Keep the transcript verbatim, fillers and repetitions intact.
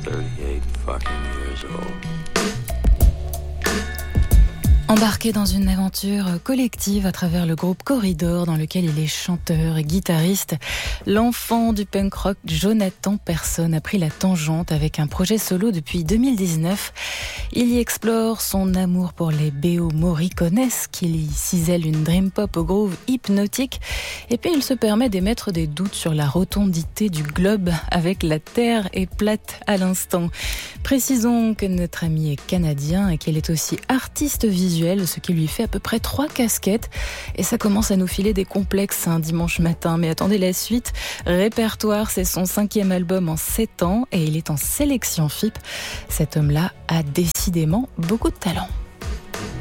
thirty-eight fucking years old. Embarqué dans une aventure collective à travers le groupe Corridor dans lequel il est chanteur et guitariste, l'enfant du punk rock Jonathan Persson a pris la tangente avec un projet solo depuis deux mille dix-neuf. Il y explore son amour pour les B O Morriconesques, il y cisèle une dream pop au groove hypnotique et puis il se permet d'émettre des doutes sur la rotondité du globe avec La Terre est plate à l'instant. Précisons que notre ami est canadien et qu'il est aussi artiste visuel, ce qui lui fait à peu près trois casquettes. Et ça commence à nous filer des complexes un dimanche matin. Mais attendez la suite. Répertoire, c'est son cinquième album en sept ans et il est en sélection F I P. Cet homme-là a décidément beaucoup de talent.